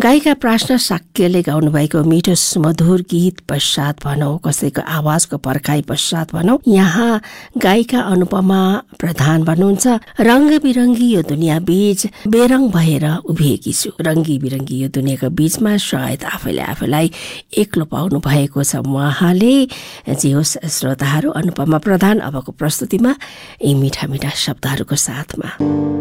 गायिका प्रार्थना शाक्यले गाउनुभएको मिठो सुमधुर गीत पश्चात भनौँ, कसैको आवाजको पर्खाइ पश्चात भनौँ, यहाँ गायिका अनुपमा प्रधान भन्नुहुन्छ, रङ्ग बिरङ्गी यो दुनियाँ बीच बेरङ भएर उभिएकी छु। रङ्गी बिरङ्गी यो दुनियाँको बीचमा सायद आफैलाई एक्लो पाउनु भएको छ उहाँले। जे होस् श्रोताहरू, अनुपमा प्रधान अबको प्रस्तुतिमा यी मिठा मिठा शब्दहरूको साथमा।